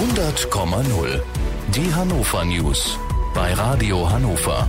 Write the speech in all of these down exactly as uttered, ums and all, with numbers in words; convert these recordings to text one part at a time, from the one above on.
hundert Komma null. Die Hannover News bei Radio Hannover.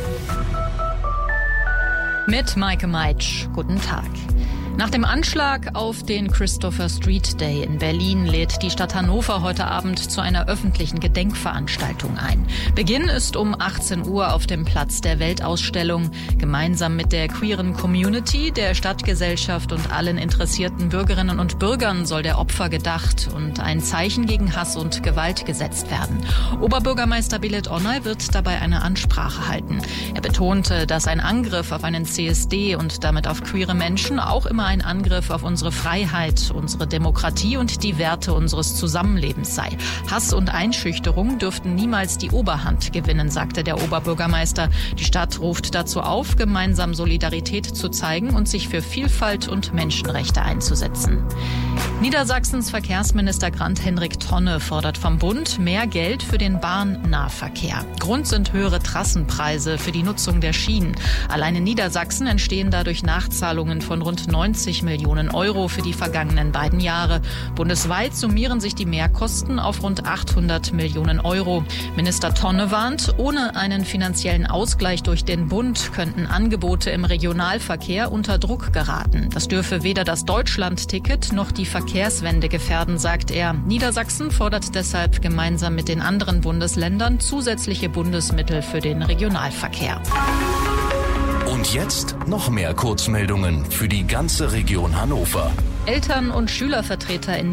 Mit Maike Meitsch. Guten Tag. Nach dem Anschlag auf den Christopher Street Day in Berlin lädt die Stadt Hannover heute Abend zu einer öffentlichen Gedenkveranstaltung ein. Beginn ist um achtzehn Uhr auf dem Platz der Weltausstellung. Gemeinsam mit der queeren Community, der Stadtgesellschaft und allen interessierten Bürgerinnen und Bürgern soll der Opfer gedacht und ein Zeichen gegen Hass und Gewalt gesetzt werden. Oberbürgermeister Belit Onay wird dabei eine Ansprache halten. Er betonte, dass ein Angriff auf einen C S D und damit auf queere Menschen auch immer ein Angriff auf unsere Freiheit, unsere Demokratie und die Werte unseres Zusammenlebens sei. Hass und Einschüchterung dürften niemals die Oberhand gewinnen, sagte der Oberbürgermeister. Die Stadt ruft dazu auf, gemeinsam Solidarität zu zeigen und sich für Vielfalt und Menschenrechte einzusetzen. Niedersachsens Verkehrsminister Grant-Hendrik Tonne fordert vom Bund mehr Geld für den Bahnnahverkehr. Grund sind höhere Trassenpreise für die Nutzung der Schienen. Allein in Niedersachsen entstehen dadurch Nachzahlungen von rund neunzig Millionen Euro für die vergangenen beiden Jahre. Bundesweit summieren sich die Mehrkosten auf rund achthundert Millionen Euro. Minister Tonne warnt, ohne einen finanziellen Ausgleich durch den Bund könnten Angebote im Regionalverkehr unter Druck geraten. Das dürfe weder das Deutschland-Ticket noch die Verkehrswende gefährden, sagt er. Niedersachsen fordert deshalb gemeinsam mit den anderen Bundesländern zusätzliche Bundesmittel für den Regionalverkehr. Und jetzt noch mehr Kurzmeldungen für die ganze Region Hannover. Eltern- und Schülervertreter in